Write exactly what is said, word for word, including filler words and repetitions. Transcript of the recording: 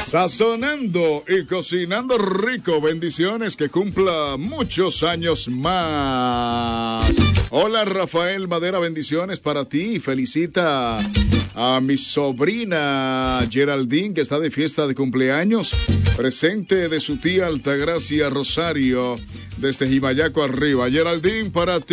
Sazonando y cocinando rico. Bendiciones, que cumpla muchos años más. Hola, Rafael Madera, bendiciones para ti. Felicita a mi sobrina Geraldine, que está de fiesta de cumpleaños. Presente de su tía Altagracia Rosario, desde Jimayaco arriba. Geraldine, para ti.